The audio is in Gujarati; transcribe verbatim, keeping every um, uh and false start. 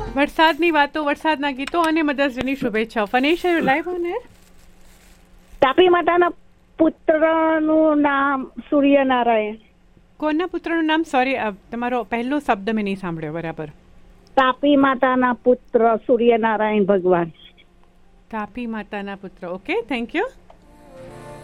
વરસાદની વાતો, વરસાદના ગીતો અને મધર્સ ડેની શુભેચ્છાઓ. ફનેશ લાઈવ ઓન એર. તાપી માતાના પુત્રનું નામ સૂર્યનારાયણ. કોના પુત્રનું નામ? સોરી, તમારો પહેલો શબ્દ મેં નહીં સાંભળ્યો બરાબર. તાપી માતાના પુત્ર સૂર્યનારાયણ ભગવાન. તાપી માતાના પુત્ર. Okay, thank you.